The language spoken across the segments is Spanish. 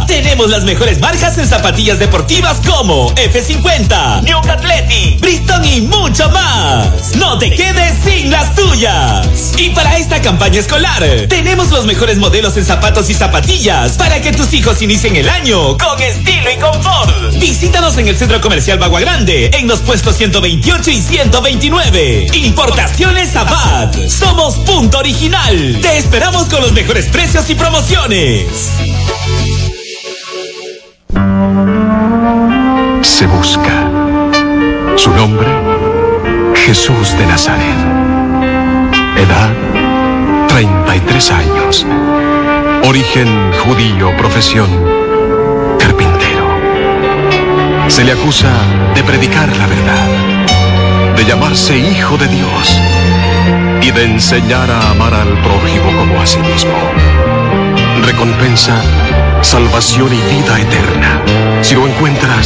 Tenemos las mejores marcas en zapatillas deportivas como F50, New Athletic, Bristol y mucho más. No te quedes sin las tuyas. Y para esta campaña escolar, tenemos los mejores modelos en zapatos y zapatillas para que tus hijos inicien el año con estilo y confort. Visítanos en el Centro Comercial Bagua Grande, en los puestos 128 y 129. Importaciones Abad. Somos punto original. Te esperamos con los mejores precios y promociones. Se busca. Su nombre, Jesús de Nazaret. Edad, 33 años. Origen judío, profesión, carpintero. Se le acusa de predicar la verdad, de llamarse hijo de Dios y de enseñar a amar al prójimo como a sí mismo. Recompensa, salvación y vida eterna. Si lo encuentras,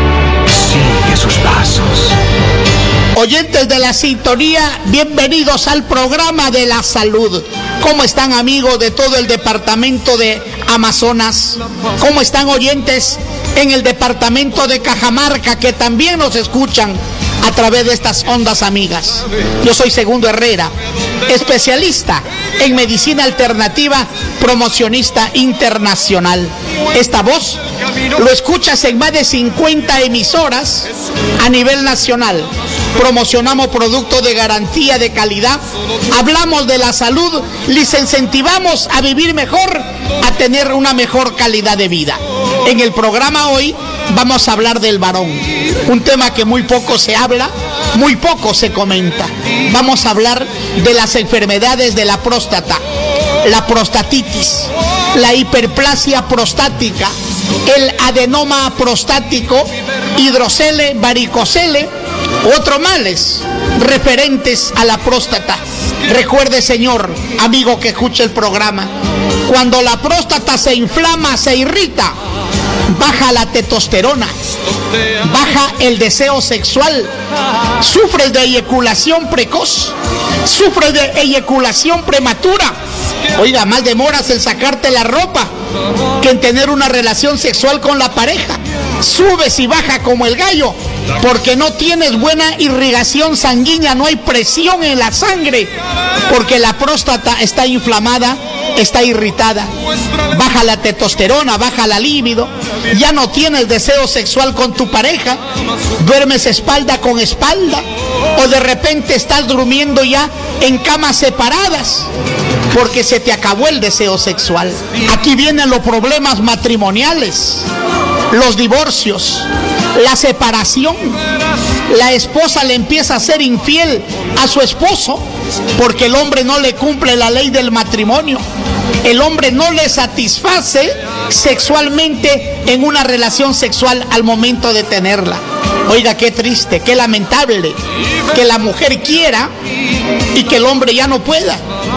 sigue sus pasos. Oyentes de la sintonía, bienvenidos al programa de la salud. ¿Cómo están, amigos de todo el departamento de Amazonas? ¿Cómo están, oyentes en el departamento de Cajamarca, que también nos escuchan a través de estas ondas amigas? Yo soy Segundo Herrera, especialista en medicina alternativa, promocionista internacional. Esta voz lo escuchas en más de 50 emisoras a nivel nacional. Promocionamos productos de garantía de calidad, hablamos de la salud, les incentivamos a vivir mejor, a tener una mejor calidad de vida. En el programa hoy vamos a hablar del varón, un tema que muy poco se habla, muy poco se comenta. Vamos a hablar de las enfermedades de la próstata, la prostatitis, la hiperplasia prostática, el adenoma prostático, hidrocele, varicocele, otros males referentes a la próstata. Recuerde, señor, amigo que escuche el programa, cuando la próstata se inflama, se irrita, baja la testosterona, baja el deseo sexual, sufres de eyaculación precoz, sufres de eyaculación prematura. Oiga, más demoras en sacarte la ropa que en tener una relación sexual con la pareja. Subes y baja como el gallo porque no tienes buena irrigación sanguínea, no hay presión en la sangre, porque la próstata está inflamada, está irritada. Baja la testosterona, baja la libido, ya no tienes deseo sexual con tu pareja, duermes espalda con espalda, o de repente estás durmiendo ya en camas separadas porque se te acabó el deseo sexual. Aquí vienen los problemas matrimoniales, los divorcios, la separación. La esposa le empieza a ser infiel a su esposo porque el hombre no le cumple la ley del matrimonio. El hombre no le satisface sexualmente en una relación sexual al momento de tenerla. Oiga, qué triste, qué lamentable que la mujer quiera y que el hombre ya no pueda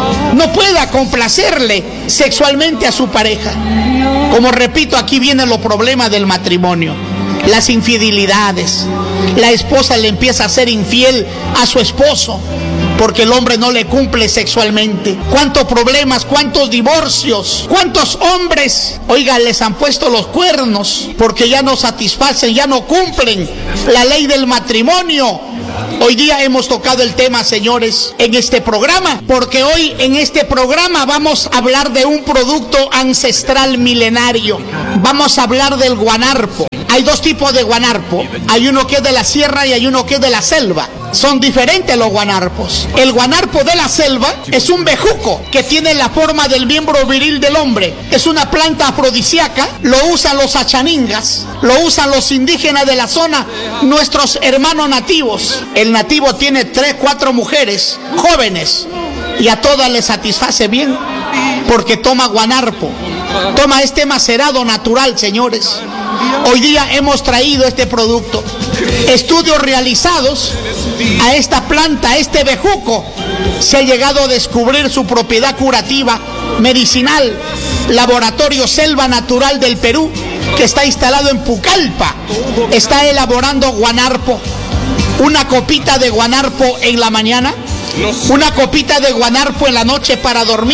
complacerle sexualmente a su pareja. Como repito, aquí vienen los problemas del matrimonio, las infidelidades. La esposa le empieza a ser infiel a su esposo porque el hombre no le cumple sexualmente. ¿Cuántos problemas, cuántos divorcios, cuántos hombres, oiga, les han puesto los cuernos porque ya no satisfacen, ya no cumplen la ley del matrimonio? Hoy día hemos tocado el tema, señores, en este programa, porque hoy en este programa vamos a hablar de un producto ancestral milenario. Vamos a hablar del guanarpo. Hay dos tipos de guanarpo, hay uno que es de la sierra y hay uno que es de la selva. Son diferentes los guanarpos. El guanarpo de la selva es un bejuco que tiene la forma del miembro viril del hombre. Es una planta afrodisíaca, lo usan los achaningas, lo usan los indígenas de la zona, nuestros hermanos nativos. El nativo tiene 3, 4 mujeres jóvenes y a todas les satisface bien porque toma guanarpo, toma este macerado natural, señores. Hoy día hemos traído este producto. Estudios realizados a esta planta, a este bejuco, se ha llegado a descubrir su propiedad curativa, medicinal. Laboratorio Selva Natural del Perú, que está instalado en Pucallpa, está elaborando guanarpo. Una copita de guanarpo en la mañana, una copita de guanarpo en la noche para dormir,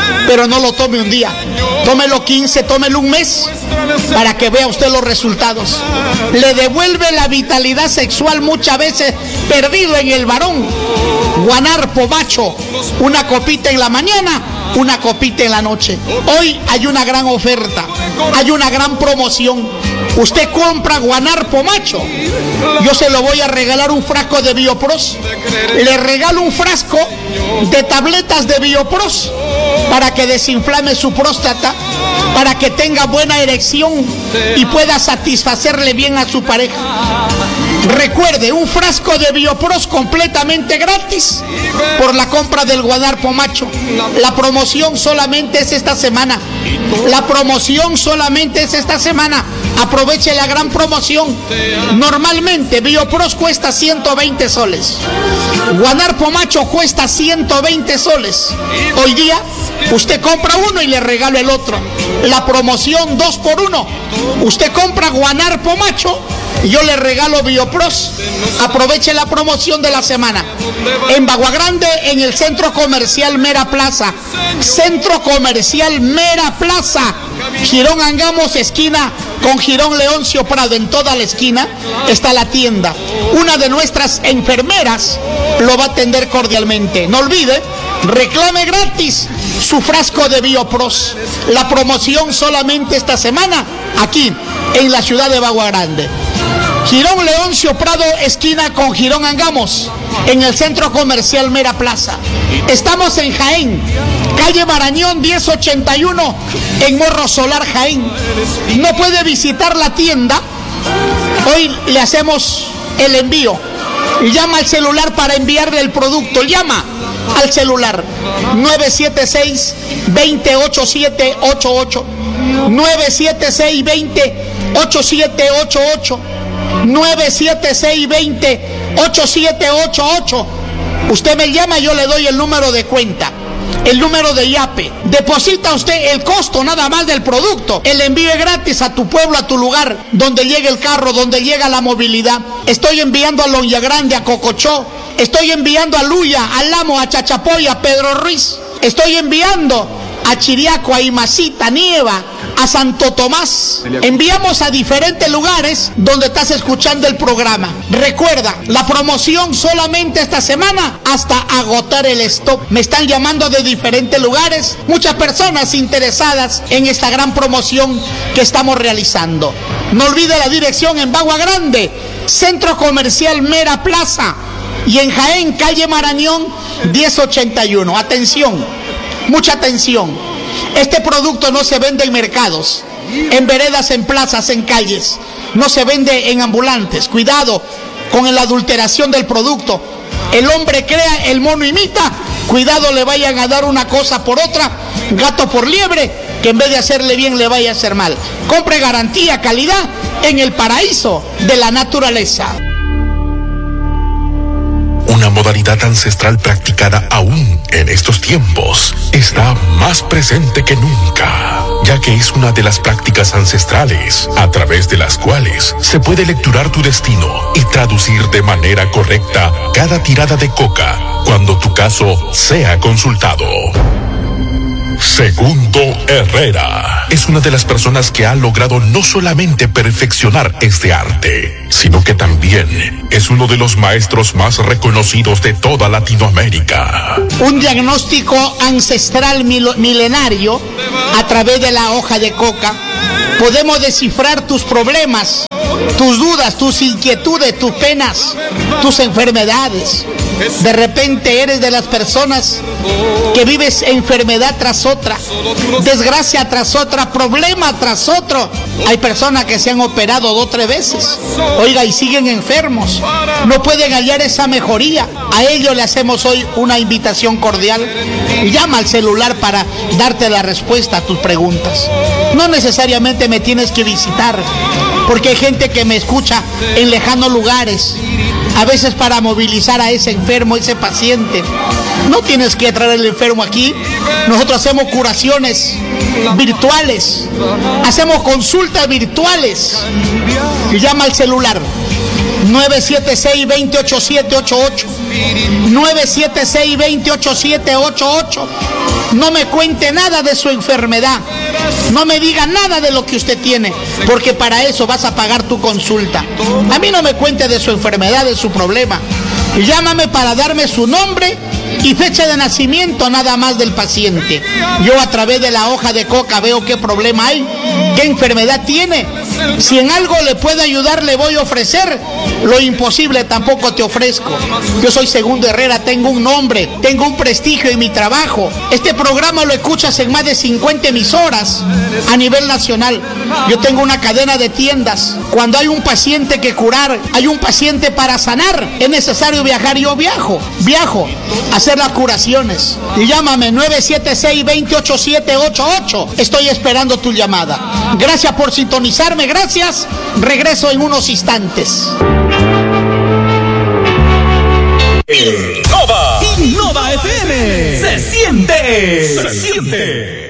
pero no lo tome un día. Tómelo 15, tómelo un mes, para que vea usted los resultados. Le devuelve la vitalidad sexual muchas veces perdido en el varón. Guanarpo macho, una copita en la mañana, una copita en la noche. Hoy hay una gran oferta, hay una gran promoción. Usted compra Guanarpo macho, yo se lo voy a regalar un frasco de Biopros. Le regalo un frasco de tabletas de Biopros para que desinflame su próstata, para que tenga buena erección y pueda satisfacerle bien a su pareja. Recuerde, un frasco de Biopros completamente gratis por la compra del Guanarpo macho. La promoción solamente es esta semana. La promoción solamente es esta semana. Aproveche la gran promoción. Normalmente Biopros cuesta 120 soles. Guanarpo macho cuesta 120 soles. Hoy día usted compra uno y le regalo el otro. La promoción 2 por 1. Usted compra Guanarpo macho y yo le regalo Biopros. Aproveche la promoción de la semana. En Bagua Grande, en el Centro Comercial Mera Plaza. Centro Comercial Mera Plaza. Girón Angamos, esquina con Girón Leoncio Prado. En toda la esquina está la tienda. Una de nuestras enfermeras lo va a atender cordialmente. No olvide, reclame gratis su frasco de Biopros. La promoción solamente esta semana aquí en la ciudad de Bagua Grande. Girón Leoncio Prado, esquina con Girón Angamos, en el Centro Comercial Mera Plaza. Estamos en Jaén, calle Marañón 1081, en Morro Solar, Jaén. No puede visitar la tienda, hoy le hacemos el envío. Llama al celular para enviarle el producto. Llama al celular 976-208788, 976-208788, 976-208788. Usted me llama y yo le doy el número de cuenta, el número de IAPE. Deposita usted el costo nada más del producto. El envío es gratis a tu pueblo, a tu lugar, donde llegue el carro, donde llega la movilidad. Estoy enviando a Loña Grande, a Cocochó. Estoy enviando a Luya, a Lamo, a Chachapoy, a Pedro Ruiz. Estoy enviando a Chiriaco, a Imacita, Nieva, a Santo Tomás. Enviamos a diferentes lugares donde estás escuchando el programa. Recuerda, la promoción solamente esta semana hasta agotar el stock. Me están llamando de diferentes lugares, muchas personas interesadas en esta gran promoción que estamos realizando. No olvide la dirección en Bagua Grande, Centro Comercial Mera Plaza, y en Jaén, calle Marañón 1081. Atención, mucha atención. Este producto no se vende en mercados, en veredas, en plazas, en calles. No se vende en ambulantes. Cuidado con la adulteración del producto. El hombre crea, el mono imita. Cuidado, le vayan a dar una cosa por otra, gato por liebre, que en vez de hacerle bien le vaya a hacer mal. Compre garantía, calidad en el paraíso de la naturaleza. Una modalidad ancestral practicada aún en estos tiempos está más presente que nunca, ya que es una de las prácticas ancestrales a través de las cuales se puede lecturar tu destino y traducir de manera correcta cada tirada de coca cuando tu caso sea consultado. Segundo Herrera es una de las personas que ha logrado no solamente perfeccionar este arte, sino que también es uno de los maestros más reconocidos de toda Latinoamérica. Un diagnóstico ancestral milenario a través de la hoja de coca. Podemos descifrar tus problemas, tus dudas, tus inquietudes, tus penas, tus enfermedades. De repente eres de las personas que vives enfermedad tras otra, desgracia tras otra, problema tras otro. Hay personas que se han operado 2 o 3 veces, oiga, y siguen enfermos, no pueden hallar esa mejoría. A ellos le hacemos hoy una invitación cordial. Llama al celular para darte la respuesta a tus preguntas. No necesariamente me tienes que visitar, porque hay gente que me escucha en lejanos lugares, a veces para movilizar a ese enfermo, ese paciente. No tienes que traer el enfermo aquí. Nosotros hacemos curaciones virtuales, hacemos consultas virtuales. Llama al celular 976-28788. 976-28788. No me cuente nada de su enfermedad. No me diga nada de lo que usted tiene, porque para eso vas a pagar tu consulta. A mí no me cuente de su enfermedad, de su problema. Llámame para darme su nombre y fecha de nacimiento nada más del paciente. Yo a través de la hoja de coca veo qué problema hay, qué enfermedad tiene. Si en algo le puedo ayudar, le voy a ofrecer. Lo imposible tampoco te ofrezco. Yo soy Segundo Herrera, tengo un nombre, tengo un prestigio en mi trabajo. Este programa lo escuchas en más de 50 emisoras a nivel nacional. Yo tengo una cadena de tiendas. Cuando hay un paciente que curar, hay un paciente para sanar, es necesario viajar. Yo viajo a hacer las curaciones. Y llámame 976-28788. Estoy esperando tu llamada. Gracias por sintonizarme, gracias. Regreso en unos instantes. Innova FM. Se siente.